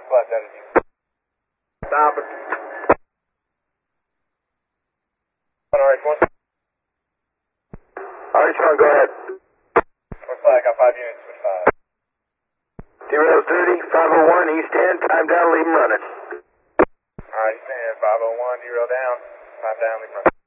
left out of you. Stop it. Alright, one. Alright, Sean, go ahead. What's flag? Got 5 units, switch 5. T-Rails 30, 501, East 10, time down, leave them running. Alright, stand 501, derail down, 5 down, leave running.